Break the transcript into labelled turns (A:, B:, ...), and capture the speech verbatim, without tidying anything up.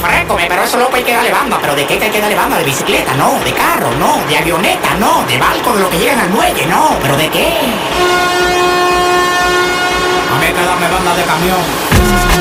A: ofrécome, pero eso loco hay que darle banda. ¿Pero de qué que hay que darle banda? ¿De bicicleta? No. ¿De carro? No. ¿De avioneta? No. ¿De barco? ¿De lo que llegan al muelle? No. ¿Pero de qué? A mí hay que darme banda de camión.